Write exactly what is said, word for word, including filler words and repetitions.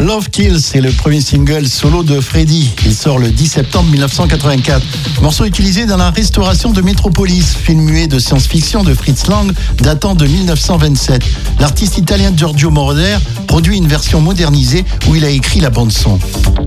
Love Kills, c'est le premier single solo de Freddy. Il sort le dix septembre mille neuf cent quatre-vingt-quatre. Morceau utilisé dans la restauration de Metropolis, film muet de science-fiction de Fritz Lang datant de mille neuf cent vingt-sept. L'artiste italien Giorgio Moroder produit une version modernisée où il a écrit la bande-son.